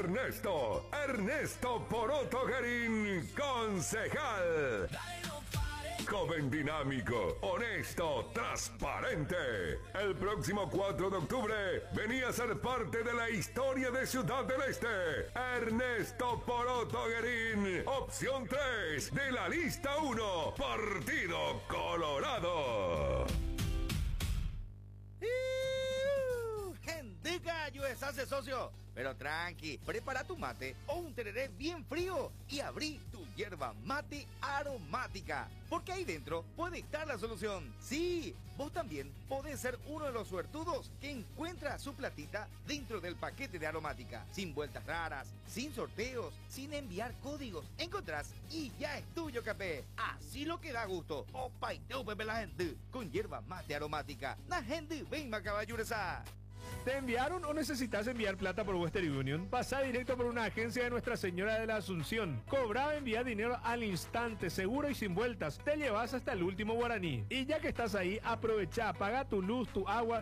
Ernesto Poroto Guerín, concejal. Joven dinámico, honesto, transparente. El próximo 4 de octubre venía a ser parte de la historia de Ciudad del Este. Ernesto Poroto Guerín, opción 3 de la lista 1, Partido Colorado. ¡De gallo es hace socio! Pero tranqui, prepara tu mate o un tereré bien frío y abrí tu yerba mate aromática. Porque ahí dentro puede estar la solución. Sí, vos también podés ser uno de los suertudos que encuentra su platita dentro del paquete de aromática. Sin vueltas raras, sin sorteos, sin enviar códigos. Encontrás y ya es tuyo, capé. Así lo que da gusto. Opa y tú, Pepe la gente. Con yerba mate aromática. La gente venga, caballuresa. ¿Te enviaron o necesitas enviar plata por Western Union? Pasa directo por una agencia de Nuestra Señora de la Asunción. Cobra, envía dinero al instante, seguro y sin vueltas. Te llevas hasta el último guaraní. Y ya que estás ahí, aprovecha, paga tu luz, tu agua,